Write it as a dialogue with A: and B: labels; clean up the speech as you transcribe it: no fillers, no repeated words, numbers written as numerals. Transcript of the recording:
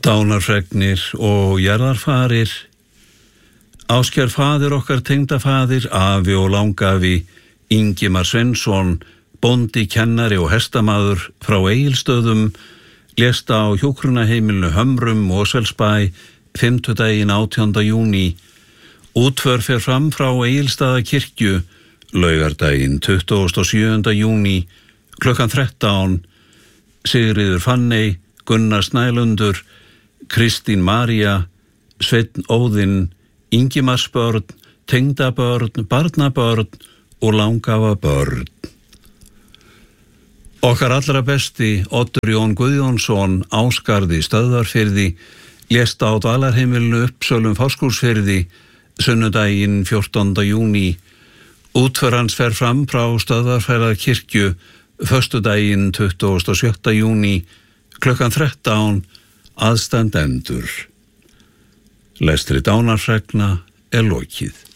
A: Dánarfregnir og jarðarfarir. Ástkær faðir okkar tengdafaðir, afi og langafi, Ingimar Sveinsson, bóndi, kennari og hestamaður frá Egilsstöðum, lést á hjúkrunarheimilinu Hömrum, Mosfellsbæ, fimmtudaginn 18. júní. Útför fer fram frá Egilsstaðakirkju, laugardaginn 27. júní, klukkan 13. Sigríður Fanney, Gunnar Snælundur, Kristín María, Sveinn Óðinn, Ingimarsbörn, tengdabörn, barnabörn og langafabörn. Okkar allra besti, Oddur Jón Guðjónsson, Ásgarði Stöðvarfirði, lést á dvalarheimilinu Uppsölum Fáskrúðsfirði, sunnudaginn 14. júní. Útför hans fer fram frá Stöðvarfjarðarkirkju, föstudaginn 27. júní, klukkan 13, aðstandendur. Lestri dánarfregna lokið.